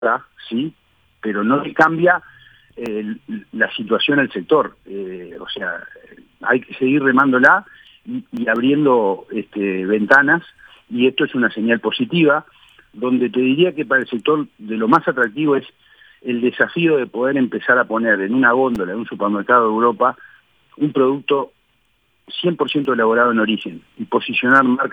sí, pero no le cambia la situación al sector. O sea, hay que seguir remándola y abriendo ventanas, y esto es una señal positiva, donde te diría que para el sector de lo más atractivo es el desafío de poder empezar a poner en una góndola, en un supermercado de Europa, un producto 100% elaborado en origen y posicionar marcas